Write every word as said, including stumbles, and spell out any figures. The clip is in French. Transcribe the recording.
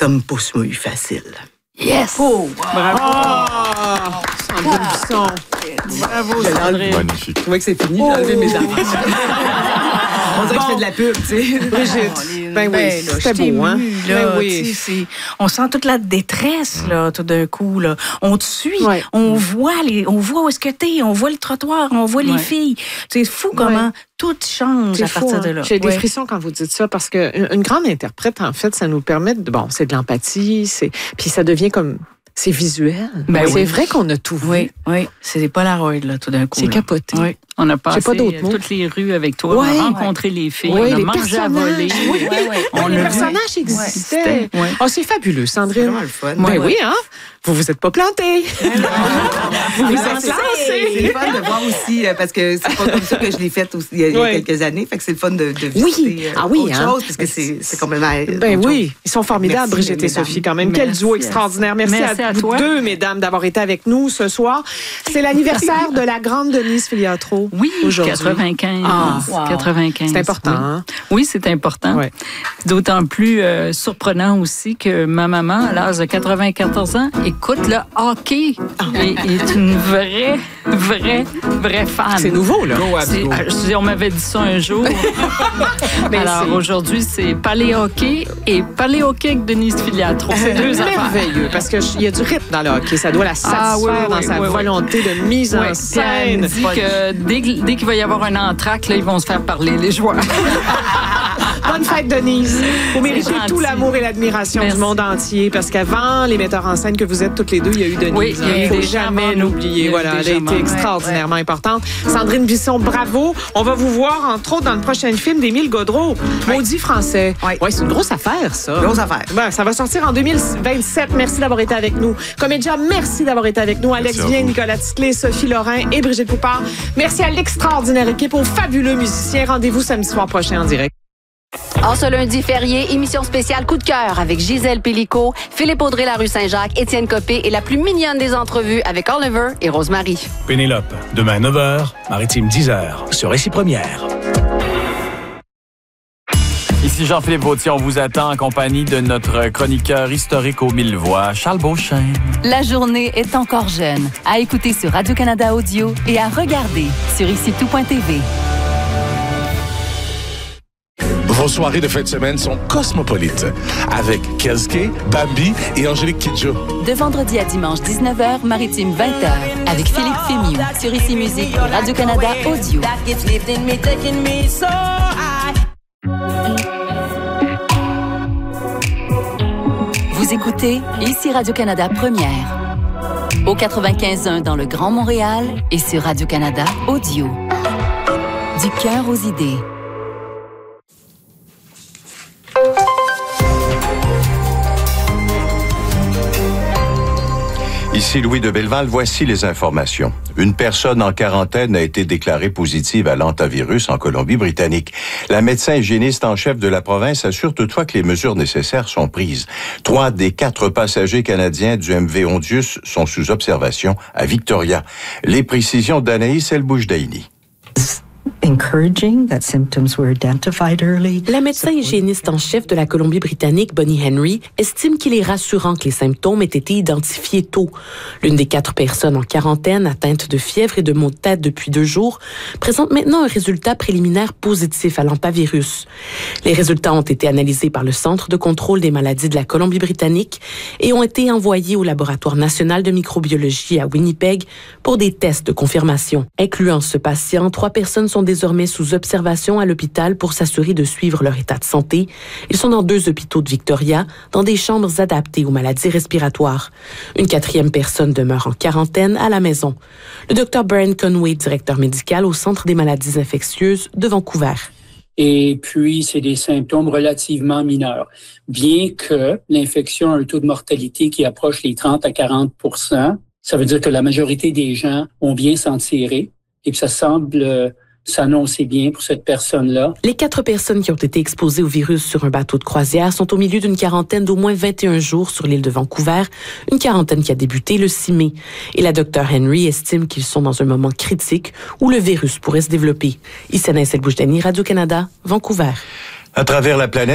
Tom Pousse-Mouille facile. Yes! Oh, wow. Bravo! Oh, Sandrine Bisson. Bravo, Sandrine. Magnifique. Tu vois que c'est fini, j'ai enlevé mes enfants. On dirait que je fais de la pub, tu sais. Brigitte, ben oui, Ben, là, c'était je beau, hein? t'ai émue, là, Ben tu oui. sais, c'est- on sent toute la détresse, là, tout d'un coup, là. On te suit, Ouais. on voit les, on voit où est-ce que t'es, on voit le trottoir, on voit les Ouais. filles. C'est fou comment Ouais. tout change C'est à fou, partir hein? de là. J'ai des Ouais. frissons quand vous dites ça parce que une, une grande interprète, en fait, ça nous permet de, bon, c'est de l'empathie, c'est, puis ça devient comme, c'est visuel. Ben c'est oui. vrai qu'on a tout vu. Oui, oui, c'est des Polaroids, là, tout d'un coup. C'est là. capoté. Oui. On a passé pas d'autres mots. toutes les rues avec toi, Ouais. on a rencontré les filles, Oui, on a les mangé à personnages. voler. Oui, Ouais, ouais. On les a vu. personnages existaient. Ouais. Oh, c'est fabuleux, C'est Sandrine. vraiment le fun. Ben Ouais, oui, ouais. hein? Vous vous êtes pas plantés. vous vous êtes C'est lancés. le fun de voir aussi, euh, parce que c'est pas comme ça que je l'ai fait aussi il y a, il y a Ouais. quelques années. Fait que c'est le fun de, de visiter Oui. euh, Ah oui, autre hein. chose, parce que c'est, c'est complètement Ben autre oui, chose. ils sont formidables, Merci, Brigitte et mesdames. Sophie, quand même. Quel Merci duo à- extraordinaire. Merci, Merci à, à vous toi. deux, mesdames, d'avoir été avec nous ce soir. C'est l'anniversaire de la grande Denise Filiatro. Oui, aujourd'hui. quatre-vingt-quinze. Ah, wow. quatre-vingt-quinze. C'est important, oui. hein? Oui, c'est important. Ouais. D'autant plus euh, surprenant aussi que ma maman, à l'âge de quatre-vingt-quatorze ans, écoute le hockey et est une vraie, vraie, vraie fan. C'est nouveau, là. C'est- euh, si on m'avait dit ça un jour. Mais Alors c'est- aujourd'hui, c'est paléhockey et paléhockey avec Denise Filiatro. C'est deux C'est affaires. merveilleux, parce qu'il y a du rythme dans le hockey. Ça doit la satisfaire Ah, oui, oui, dans oui, sa oui, oui. volonté de mise Oui, en puis elle scène. me dit que dès, que- dès qu'il va y avoir un entracte, là, ils vont se faire parler, les joueurs. Bonne fête, Denise. Vous méritez gentil. tout l'amour et l'admiration Merci. du monde entier, parce qu'avant les metteurs en scène que vous êtes toutes les deux, il y a eu Denise. Oui, il y a Il eu faut des gens jamais avant nous. l'oublier. Il y a eu Voilà, des elle a gens été avant. extraordinairement importante. Sandrine Bisson, bravo. On va vous voir, entre autres, dans le prochain film d'Émile Gaudreau, Maudit français. Oui. Ouais, c'est une grosse affaire, ça. Grosse affaire. Ben, ça va sortir en deux mille vingt-sept. Merci d'avoir été avec nous. Comédia, merci d'avoir été avec nous. Alex Merci à Bien, vous. Nicolas Titley, Sophie Lorrain et Brigitte Poupard. Merci à l'extraordinaire équipe, aux fabuleux musiciens. Rendez-vous samedi soir prochain en direct. En ce lundi férié, émission spéciale Coup de cœur avec Gisèle Pellico, Philippe Audrey, la rue Saint-Jacques, Étienne Copé et la plus mignonne des entrevues avec Oliver et Rosemary. Pénélope, demain neuf heures, Maritime dix heures, sur Récit Première. Ici Jean-Philippe Vautier, on vous attend en compagnie de notre chroniqueur historique aux mille voix, Charles Beauchesne. La journée est encore jeune. À écouter sur Radio-Canada Audio et à regarder sur ici tout point t v. Vos soirées de fin de semaine sont cosmopolites avec Kelske, Bambi et Angélique Kidjo. De vendredi à dimanche dix-neuf heures, Maritime vingt heures, avec Philippe Fémieux sur Ici Musique et Radio-Canada Audio. Vous écoutez Ici Radio-Canada Première. Au quatre-vingt-quinze point un dans le Grand Montréal et sur Radio-Canada Audio. Du cœur aux idées. Ici Louis de Belleval, voici les informations. Une personne en quarantaine a été déclarée positive à l'hantavirus en Colombie-Britannique. La médecin hygiéniste en chef de la province assure toutefois que les mesures nécessaires sont prises. Trois des quatre passagers canadiens du M V Ondius sont sous observation à Victoria. Les précisions d'Anaïs El-Boujdaïni. La médecin hygiéniste en chef de la Colombie-Britannique, Bonnie Henry, estime qu'il est rassurant que les symptômes aient été identifiés tôt. L'une des quatre personnes en quarantaine atteinte de fièvre et de maux de tête depuis deux jours présente maintenant un résultat préliminaire positif à l'hantavirus. Les résultats ont été analysés par le Centre de contrôle des maladies de la Colombie-Britannique et ont été envoyés au Laboratoire national de microbiologie à Winnipeg pour des tests de confirmation. Incluant ce patient, trois personnes sont désormais sous observation à l'hôpital pour s'assurer de suivre leur état de santé. Ils sont dans deux hôpitaux de Victoria, dans des chambres adaptées aux maladies respiratoires. Une quatrième personne demeure en quarantaine à la maison. Le docteur Brian Conway, directeur médical au Centre des maladies infectieuses de Vancouver. Et puis, c'est des symptômes relativement mineurs. Bien que l'infection a un taux de mortalité qui approche les trente à quarante pour cent, ça veut dire que la majorité des gens ont bien s'en tirer et que ça semble euh, s'annoncer bien pour cette personne-là. Les quatre personnes qui ont été exposées au virus sur un bateau de croisière sont au milieu d'une quarantaine d'au moins vingt et un jours sur l'île de Vancouver, une quarantaine qui a débuté le six mai. Et la docteure Henry estime qu'ils sont dans un moment critique où le virus pourrait se développer. Ici Anaïs El-Boujdaïni, Radio-Canada, Vancouver. À travers la planète,